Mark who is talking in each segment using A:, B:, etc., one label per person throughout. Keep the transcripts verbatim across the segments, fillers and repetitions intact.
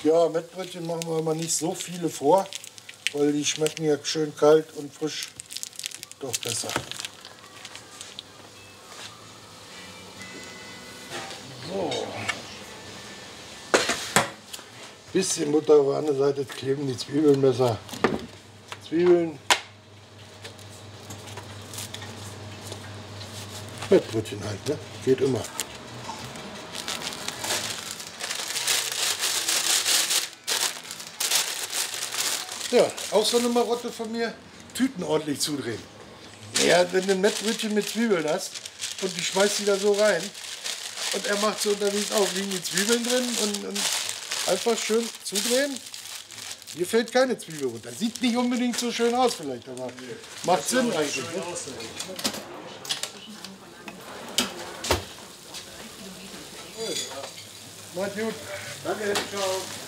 A: Ja, Mettbrötchen machen wir immer nicht so viele vor, weil die schmecken ja schön kalt und frisch doch besser. So. Bisschen Butter auf der anderen Seite kleben die Zwiebeln besser. Zwiebeln. Mettbrötchen halt, ne? Geht immer. Ja, auch so eine Marotte von mir, Tüten ordentlich zudrehen. Ja, wenn du ein Mettbrötchen mit Zwiebeln hast und du schmeißt die da so rein und er macht so unterwegs auch, liegen die Zwiebeln drin und, und einfach schön zudrehen. Hier fällt keine Zwiebel runter. Sieht nicht unbedingt so schön aus vielleicht, aber nee, macht Sinn eigentlich. Ne? Macht gut. Danke, ciao.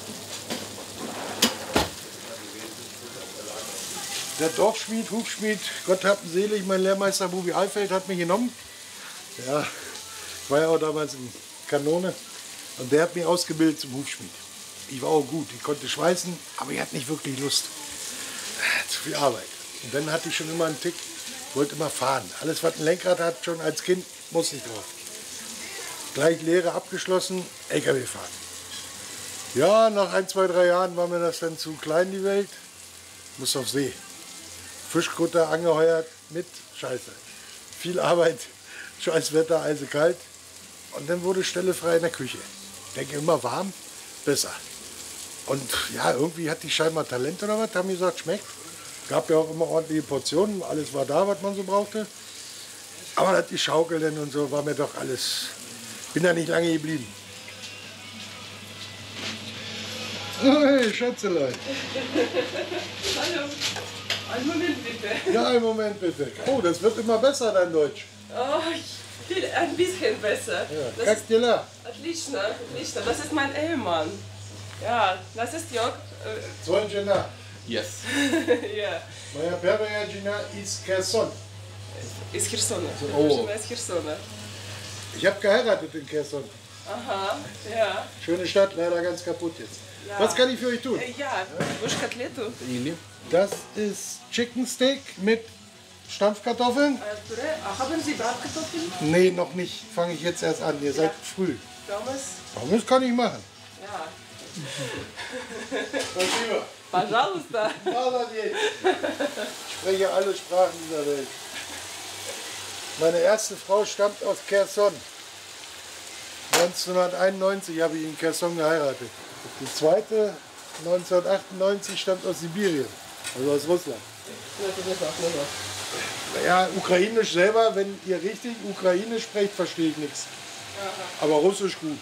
A: Der Dorfschmied, Hufschmied, Gott hab ihn selig, mein Lehrmeister Bubi Alfeld hat mich genommen. Ja, ich war ja auch damals in Kanone und der hat mich ausgebildet zum Hufschmied. Ich war auch gut, ich konnte schweißen, aber ich hatte nicht wirklich Lust. Zu viel Arbeit. Und dann hatte ich schon immer einen Tick, wollte immer fahren. Alles, was ein Lenkrad hat, schon als Kind, musste ich drauf. Gleich Lehre abgeschlossen, L K W fahren. Ja, nach ein, zwei, drei Jahren war mir das dann zu klein, die Welt. Muss auf See. Fischkutter angeheuert mit Scheiße. Viel Arbeit, scheiß Wetter, eisekalt. Und dann wurde Stelle frei in der Küche. Ich denke immer warm, besser. Und ja, irgendwie hatte ich scheinbar Talent oder was, haben die gesagt, schmeckt. Gab ja auch immer ordentliche Portionen, alles war da, was man so brauchte. Aber das die Schaukel denn und so war mir doch alles. Bin da nicht lange geblieben. Oh, hey, Schätzelein.
B: Hallo. Einen Moment bitte.
A: Ja, einen Moment bitte. Oh, das wird immer besser, dein Deutsch.
B: Oh, ich will ein bisschen besser.
A: Ja, как дела?
B: Отлично, отлично. Das ist mein Ehemann. Ja, das ist Jörg.
A: Звони жена.
C: Yes.
B: Ja.
A: Моя первая жена из Kherson.
B: Из Херсона.
A: Oh.
B: Жена из Херсона.
A: Ich habe geheiratet in Kherson.
B: Aha, ja.
A: Schöne Stadt, leider ganz kaputt jetzt.
B: Ja.
A: Was kann ich für euch tun?
B: Ja, Wurst Котлету.
A: Das ist Chicken Steak mit Stampfkartoffeln.
B: Püree. Ah, haben Sie Bratkartoffeln?
A: Nee, noch nicht. Fange ich jetzt erst an. Ihr seid früh.
B: Pommes?
A: Pommes kann ich machen.
B: Ja.
A: Спасибо.
B: Пожалуйста.
A: Ich spreche alle Sprachen dieser Welt. Meine erste Frau stammt aus Kherson. neunzehnhunderteinundneunzig habe ich in Kherson geheiratet. Die zweite neunzehnhundertachtundneunzig stammt aus Sibirien, also aus Russland. Ja, Ukrainisch selber, wenn ihr richtig Ukrainisch sprecht, verstehe ich nichts. Aber Russisch gut.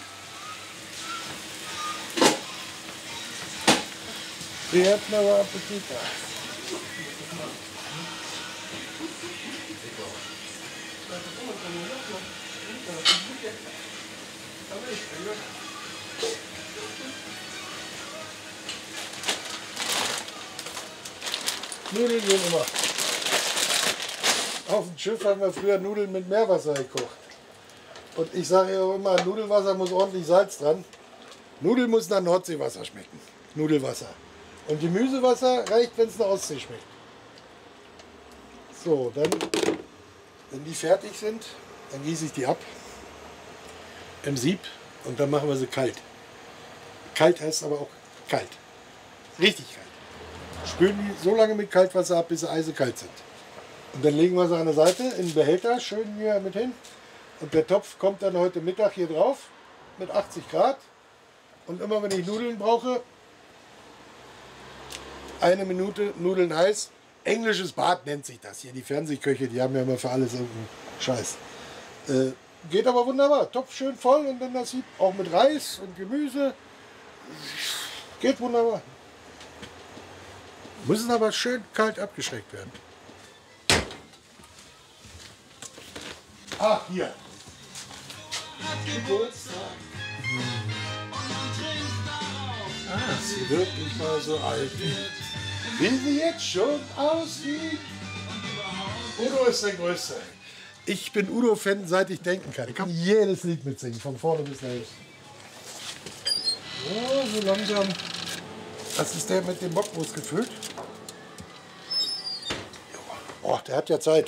A: Приятного аппетита. Nudeln gehen immer. Auf dem Schiff haben wir früher Nudeln mit Meerwasser gekocht. Und ich sage ja auch immer, Nudelwasser muss ordentlich Salz dran. Nudeln muss nach Nordseewasser schmecken. Nudelwasser. Und Gemüsewasser reicht, wenn es nach Ostsee schmeckt. So, dann, wenn die fertig sind, dann gieße ich die ab im Sieb und dann machen wir sie kalt. Kalt heißt aber auch kalt. Richtig kalt. Spülen die so lange mit Kaltwasser ab, bis sie eisekalt sind. Und dann legen wir sie an der Seite in den Behälter, schön hier mit hin. Und der Topf kommt dann heute Mittag hier drauf mit achtzig Grad. Und immer wenn ich Nudeln brauche, eine Minute Nudeln heiß. Englisches Bad nennt sich das hier. Die Fernsehköche, die haben ja immer für alles irgendeinen Scheiß. Äh, geht aber wunderbar. Topf schön voll und dann das Sieb auch mit Reis und Gemüse. Geht wunderbar. Müssen aber schön kalt abgeschreckt werden. Ach, hier. Geburtstag. Ah, sie wird nicht mal so alt, wie sie jetzt schon aussieht. Udo ist der Größte. Ich bin Udo-Fan, seit ich denken kann. Ich kann jedes Lied mitsingen, von vorne bis nach hinten. So, so langsam. Das ist der mit dem Bockwurst gefüllt. Oh, der hat ja Zeit.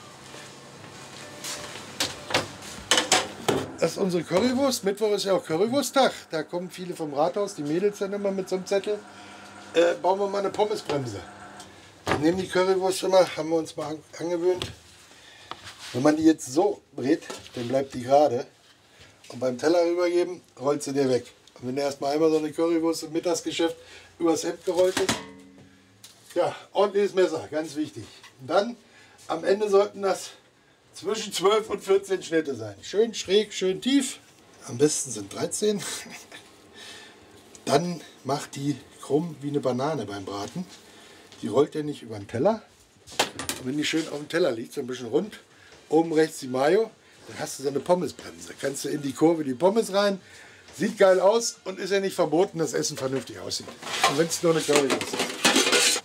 A: Das ist unsere Currywurst. Mittwoch ist ja auch Currywursttag. Da kommen viele vom Rathaus, die Mädels dann immer mit so einem Zettel. Äh, bauen wir mal eine Pommesbremse. Wir nehmen die Currywurst immer, haben wir uns mal angewöhnt. Wenn man die jetzt so brät, dann bleibt die gerade. Und beim Teller rübergeben, rollt sie dir weg. Und wenn erstmal einmal so eine Currywurst im Mittagsgeschäft übers Hemd gerollt ist, ja, ordentliches Messer, ganz wichtig. Und dann, am Ende sollten das zwischen zwölf und vierzehn Schnitte sein. Schön schräg, schön tief. Am besten sind dreizehn. Dann macht die krumm wie eine Banane beim Braten. Die rollt ja nicht über den Teller. Und wenn die schön auf dem Teller liegt, so ein bisschen rund, oben rechts die Mayo, dann hast du so eine Pommesbremse. Kannst du in die Kurve die Pommes rein. Sieht geil aus und ist ja nicht verboten, dass Essen vernünftig aussieht. Und wenn es nur eine Currywurst ist.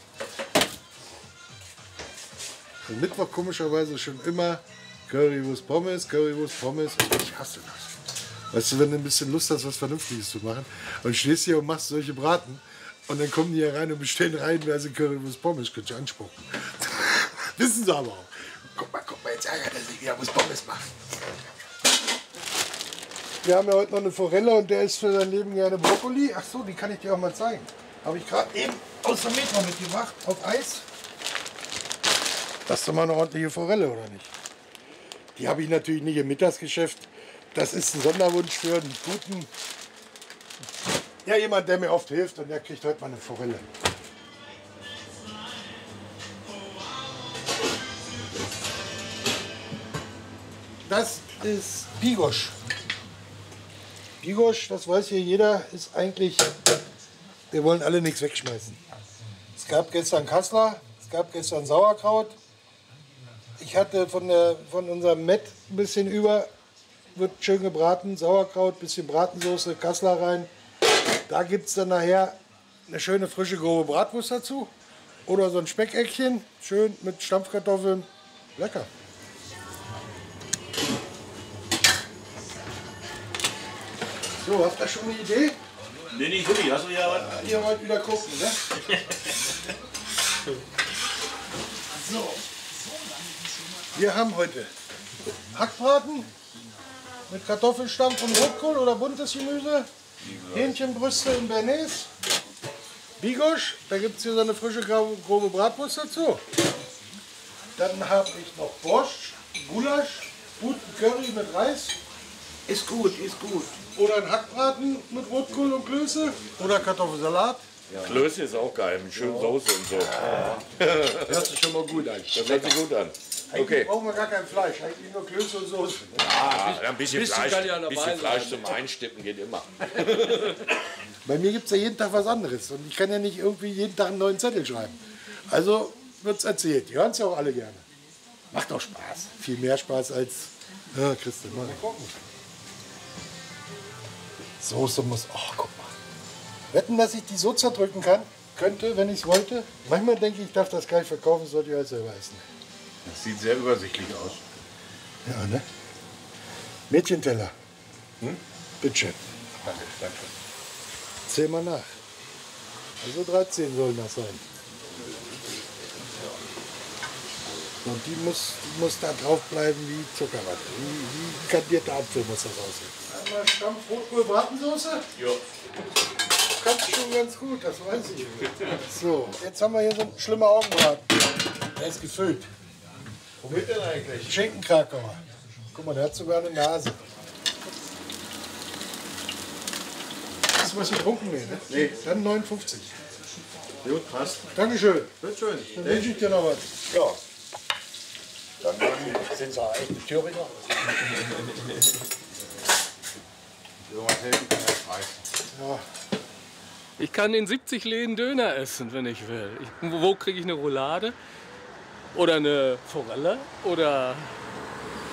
A: Und Mittwoch komischerweise schon immer Currywurst Pommes, Currywurst Pommes. Ich hasse das. Weißt du, wenn du ein bisschen Lust hast, was Vernünftiges zu machen und stehst hier und machst solche Braten und dann kommen die hier rein und bestellen reihenweise Currywurst Pommes, könnt ihr anspucken. Wissen sie aber auch. Guck mal, guck mal, jetzt ärgert er sich wieder, muss Pommes machen. Wir haben ja heute noch eine Forelle und der isst für sein Leben gerne Brokkoli. Ach so, die kann ich dir auch mal zeigen. Habe ich gerade eben aus dem Metro mitgebracht, auf Eis. Das ist doch mal eine ordentliche Forelle, oder nicht? Die habe ich natürlich nicht im Mittagsgeschäft. Das ist ein Sonderwunsch für einen guten, ja, jemand, der mir oft hilft, und der kriegt heute mal eine Forelle. Das ist Bigos. Bigos, das weiß hier jeder, ist eigentlich, wir wollen alle nichts wegschmeißen. Es gab gestern Kassler, es gab gestern Sauerkraut. Ich hatte von, der, von unserem Met ein bisschen über, wird schön gebraten, Sauerkraut, bisschen Bratensoße, Kassler rein. Da gibt es dann nachher eine schöne frische grobe Bratwurst dazu. Oder so ein Speckeckchen, schön mit Stampfkartoffeln. Lecker. So, habt ihr schon eine Idee?
C: Nee, nicht wirklich. Hast du ja was?
A: Ihr wollt wieder gucken, ne? So. Wir haben heute Hackbraten mit Kartoffelstampf und Rotkohl oder buntes Gemüse, Hähnchenbrüste in Bernays, Bigos, da gibt es hier so eine frische grobe Bratwurst dazu. Dann habe ich noch Borscht, Gulasch, guten Curry mit Reis. Ist gut, ist gut. Oder ein Hackbraten mit Rotkohl und Klöße oder Kartoffelsalat.
C: Ja. Klöße ist auch geil, mit schönen Soße und so.
A: Ja. Hört sich schon mal gut an.
C: Das hört sich gut an.
A: Eigentlich
C: Okay.
A: brauchen wir gar kein Fleisch, eigentlich nur Klöße und Soße.
C: Ah, ein bisschen
D: bisschen
C: Fleisch,
D: kann ja dabei
C: bisschen Fleisch
D: sein.
C: zum Einstippen geht immer.
A: Bei mir gibt es ja jeden Tag was anderes und ich kann ja nicht irgendwie jeden Tag einen neuen Zettel schreiben. Also wird es erzählt. Die hören es ja auch alle gerne. Macht auch Spaß. Viel mehr Spaß als... Ja, Christian, mal gucken. Soße muss... Oh, guck mal. Wetten, dass ich die so zerdrücken kann? Könnte, wenn ich es wollte. Manchmal denke ich, ich darf das gleich verkaufen, sollte ich halt selber essen.
C: Das sieht sehr übersichtlich aus.
A: Ja, ne? Mädchenteller.
C: Hm?
A: Bitteschön.
C: Danke, danke.
A: Zähl mal nach. Also dreizehn sollen das sein. Und die muss, die muss da drauf bleiben wie Zuckerwatte. Wie, wie kandierter Apfel muss das aussehen. Einmal Stampf Rotkohl Bratensoße.
C: Ja.
A: Kannst du schon ganz gut, das weiß ich. So, jetzt haben wir hier so einen schlimmen Augenbraten. Der ist gefüllt.
C: Womit denn eigentlich?
A: Schinkenkrakauer. Guck mal, der hat sogar eine Nase. Hast du was getrunken? Nee, ne?
C: Nee.
A: Dann neunundfünfzig.
C: Gut, passt.
A: Dankeschön.
C: Wird schön.
A: Dann wünsche ich dir noch was.
C: Ja.
A: Dann sind sie auch echt Thüringer.
C: Irgendwas helfen kann das reichen.
A: Ja.
D: Ich kann in siebzig Läden Döner essen, wenn ich will. Ich, wo kriege ich eine Roulade? Oder eine Forelle? Oder